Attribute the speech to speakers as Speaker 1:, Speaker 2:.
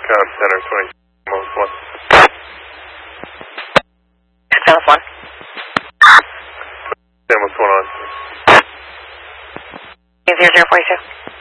Speaker 1: Com Center 20, almost 1.
Speaker 2: Almost 1.
Speaker 1: Almost 1 on.
Speaker 2: 0042.